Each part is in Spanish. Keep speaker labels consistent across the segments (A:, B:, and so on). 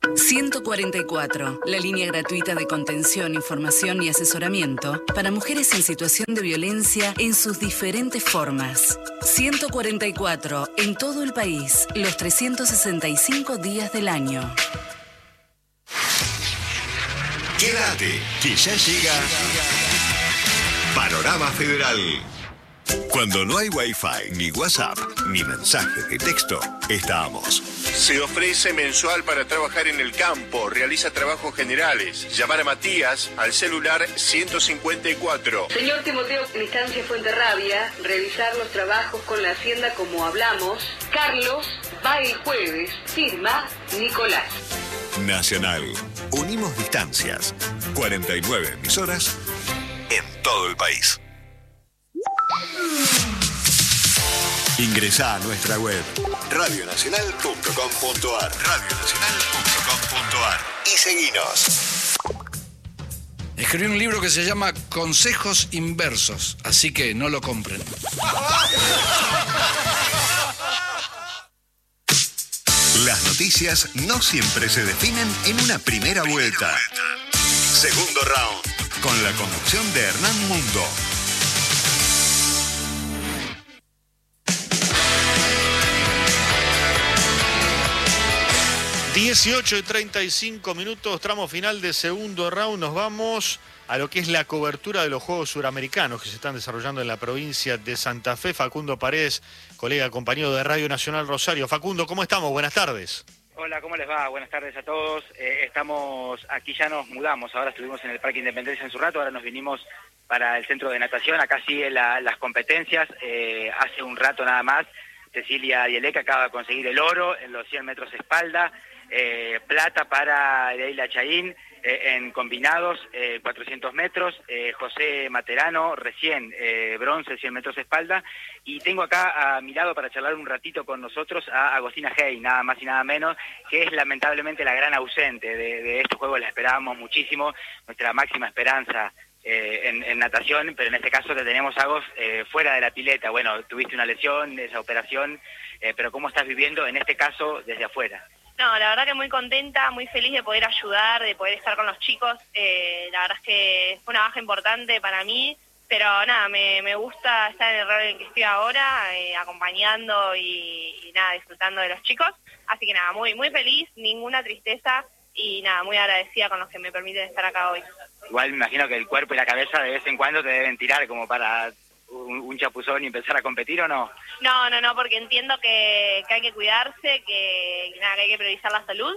A: 144, la línea gratuita de contención, información y asesoramiento para mujeres en situación de violencia en sus diferentes formas. 144, en todo el país, los 365 días del año.
B: Quédate, que ya llega Panorama Federal. Cuando no hay Wi-Fi, ni WhatsApp, ni mensaje de texto, estamos.
C: Se ofrece mensual para trabajar en el campo, realiza trabajos generales. Llamar a Matías al celular 154.
D: Señor Timoteo Cristancia Fuenterrabia, revisar los trabajos con la Hacienda como hablamos. Carlos va el jueves, firma Nicolás.
B: Nacional. Unimos distancias. 49 emisoras en todo el país. Ingresá a nuestra web radionacional.com.ar y seguinos.
E: Escribí un libro que se llama Consejos Inversos, así que no lo compren.
B: Las noticias no siempre se definen en una primera vuelta. Segundo round, con la conducción de Hernán Mundo.
F: (18:35), tramo final de segundo round. Nos vamos a lo que es la cobertura de los Juegos Suramericanos que se están desarrollando en la provincia de Santa Fe. Facundo Paredes, colega, compañero de Radio Nacional Rosario. Facundo, ¿cómo estamos? Buenas tardes.
G: Hola, ¿cómo les va? Buenas tardes a todos. Estamos aquí, ya nos mudamos. Ahora estuvimos en el Parque Independencia en su rato, ahora nos vinimos para el centro de natación. Acá siguen las competencias. Hace un rato nada más, Cecilia Dieleca acaba de conseguir el oro en los 100 metros espalda. Plata para Leila Chaín en combinados, 400 metros, José Materano recién bronce, 100 metros espalda, y tengo acá a mi lado para charlar un ratito con nosotros a Agostina Hey, nada más y nada menos, que es lamentablemente la gran ausente de estos juegos. La esperábamos muchísimo, nuestra máxima esperanza en natación, pero en este caso te tenemos, Agos, fuera de la pileta. Bueno, tuviste una lesión, esa operación, pero ¿cómo estás viviendo en este caso desde afuera?
H: No, la verdad que muy contenta, muy feliz de poder ayudar, de poder estar con los chicos. La verdad es que fue una baja importante para mí, pero nada, me gusta estar en el rol en el que estoy ahora, acompañando y nada, disfrutando de los chicos. Así que nada, muy feliz, ninguna tristeza y nada, muy agradecida con los que me permiten estar acá hoy.
G: Igual me imagino que el cuerpo y la cabeza de vez en cuando te deben tirar como para un chapuzón y empezar a competir, ¿o no?
H: No, porque entiendo que hay que cuidarse, que nada, que hay que priorizar la salud.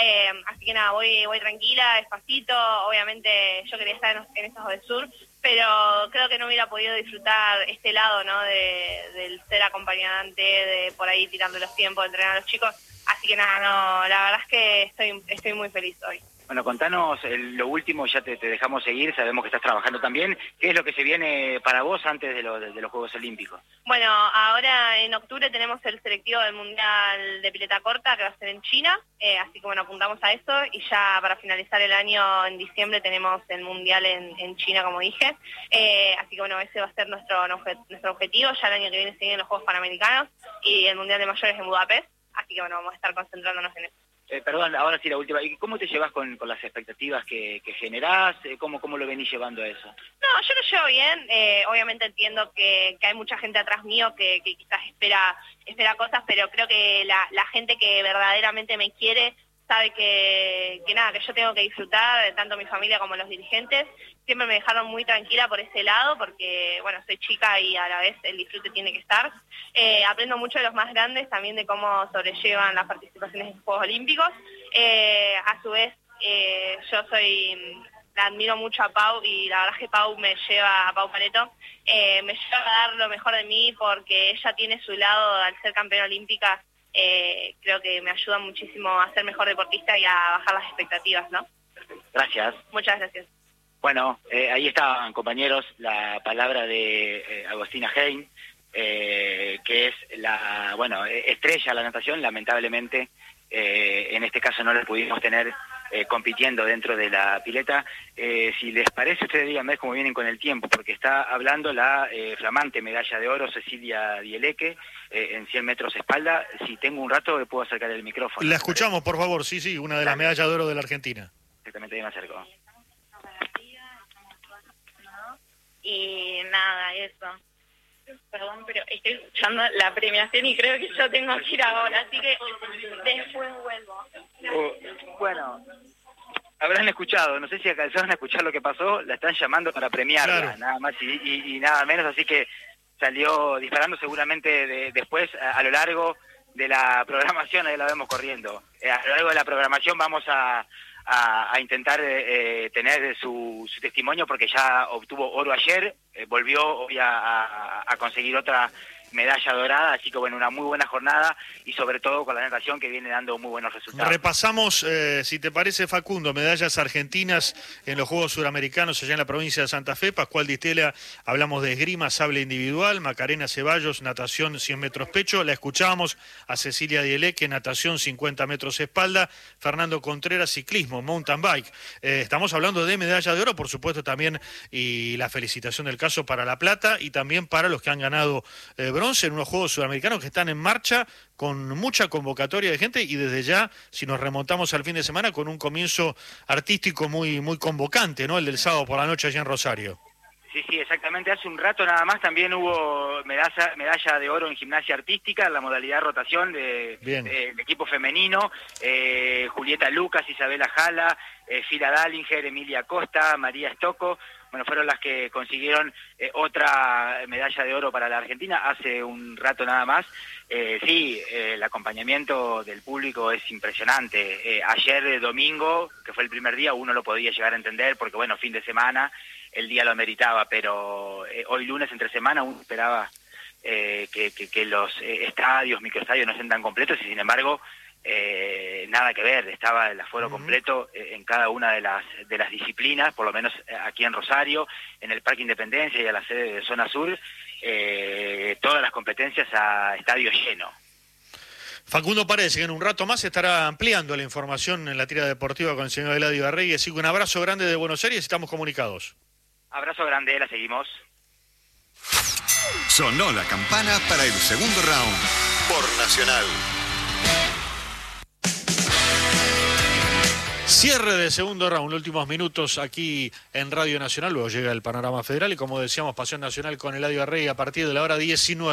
H: Así que nada, voy tranquila, despacito. Obviamente yo quería estar en estos del sur, pero creo que no hubiera podido disfrutar este lado, ¿no? Del ser acompañante, de por ahí tirando los tiempos, de entrenar a los chicos. Así que nada, no, la verdad es que estoy muy feliz hoy.
G: Bueno, contanos lo último, ya te dejamos seguir, sabemos que estás trabajando también. ¿Qué es lo que se viene para vos antes de los Juegos Olímpicos?
H: Bueno, ahora en octubre tenemos el selectivo del Mundial de Pileta Corta, que va a ser en China, así que bueno, apuntamos a eso, y ya para finalizar el año, en diciembre, tenemos el Mundial en China, como dije. Así que bueno, ese va a ser nuestro objetivo. Ya el año que viene se vienen los Juegos Panamericanos y el Mundial de Mayores en Budapest, así que bueno, vamos a estar concentrándonos en eso.
G: Perdón, ahora sí la última. ¿Y cómo te llevas con las expectativas que generás? ¿Cómo lo venís llevando a eso?
H: No, yo lo llevo bien. Obviamente entiendo que hay mucha gente atrás mío que quizás espera cosas, pero creo que la gente que verdaderamente me quiere sabe que nada, que yo tengo que disfrutar, tanto mi familia como los dirigentes. Siempre me dejaron muy tranquila por ese lado, porque bueno, soy chica y a la vez el disfrute tiene que estar. Aprendo mucho de los más grandes, también de cómo sobrellevan las participaciones en Juegos Olímpicos. A su vez, la admiro mucho a Pau, y la verdad es que Pau Pareto, me lleva a dar lo mejor de mí, porque ella tiene su lado al ser campeona olímpica. Creo que me ayuda muchísimo a ser mejor deportista y a bajar las expectativas, ¿no?
G: Gracias.
H: Muchas gracias.
G: Bueno, ahí estaban, compañeros, la palabra de Agostina Hein, que es estrella de la natación. Lamentablemente, en este caso no la pudimos tener compitiendo dentro de la pileta. Si les parece, ustedes díganme cómo vienen con el tiempo, porque está hablando la flamante medalla de oro Cecilia Dieleque en 100 metros espalda. Si tengo un rato, le puedo acercar el micrófono.
F: La escuchamos, por favor. Sí, una de las medallas de oro de la Argentina.
G: Exactamente, ahí me acerco.
H: Y nada, eso. Perdón, pero estoy escuchando la premiación y creo que yo tengo que ir ahora, así que después vuelvo.
G: Bueno, habrán escuchado, no sé si alcanzaron a escuchar lo que pasó, la están llamando para premiarla, claro. Nada más y nada menos, así que salió disparando seguramente después a lo largo de la programación, ahí la vemos corriendo. A lo largo de la programación vamos a intentar tener su testimonio, porque ya obtuvo oro ayer, volvió hoy a conseguir otra medalla dorada, así que bueno, una muy buena jornada y sobre todo con la natación que viene dando muy buenos resultados.
F: Repasamos, si te parece, Facundo, medallas argentinas en los Juegos Suramericanos allá en la provincia de Santa Fe. Pascual Di Stella, hablamos de esgrima, sable individual. Macarena Ceballos, natación 100 metros pecho. La escuchábamos a Cecilia Dieleque, natación 50 metros espalda. Fernando Contreras, ciclismo, mountain bike. Estamos hablando de medalla de oro, por supuesto también, y la felicitación del caso para La Plata y también para los que han ganado bronce en unos Juegos Sudamericanos que están en marcha con mucha convocatoria de gente y desde ya, si nos remontamos al fin de semana, con un comienzo artístico muy convocante, ¿no? El del sábado por la noche allá en Rosario.
G: Sí, exactamente. Hace un rato nada más también hubo medalla de oro en gimnasia artística, en la modalidad rotación del equipo femenino. Julieta Lucas, Isabela Jala, Fila Dallinger, Emilia Costa, María Estocco. Bueno, fueron las que consiguieron otra medalla de oro para la Argentina hace un rato nada más. El acompañamiento del público es impresionante. Ayer domingo, que fue el primer día, uno lo podía llegar a entender porque, bueno, fin de semana, el día lo ameritaba, pero hoy lunes, entre semana, uno esperaba que los estadios, microestadios no estén tan completos y, sin embargo, nada que ver, estaba el aforo completo en cada una de las disciplinas, por lo menos aquí en Rosario, en el Parque Independencia y a la sede de Zona Sur, todas las competencias a estadio lleno.
F: Facundo Paredes, que en un rato más estará ampliando la información en la tira deportiva con el señor Eladio Arregui. Así que un abrazo grande de Buenos Aires y estamos comunicados.
G: Abrazo grande, la seguimos.
B: Sonó la campana para el segundo round por Nacional.
F: Cierre de segundo round, últimos minutos aquí en Radio Nacional, luego llega el Panorama Federal y como decíamos, Pasión Nacional con Eladio Arregui a partir de la hora 19.